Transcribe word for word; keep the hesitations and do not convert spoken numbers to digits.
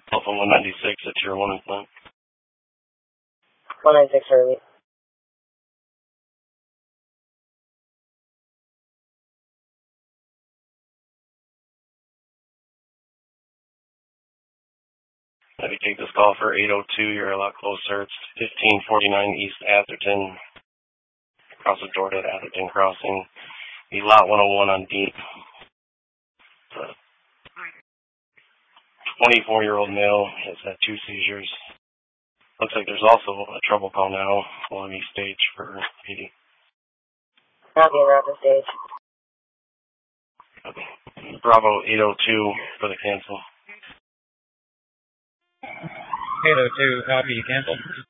Alpha one ninety-six at Tier one and Flint. one ninety-six early. If you take this call for eight oh two, you're a lot closer. It's fifteen forty-nine East Atherton. Across the door to Atherton Crossing. The lot one oh one on Deep. It's a twenty-four-year-old male has had two seizures. Looks like there's also a trouble call now along East Stage for P D. Copy, Rapid Stage. Bravo eight oh two for the cancel. eight oh two, copy, cancel.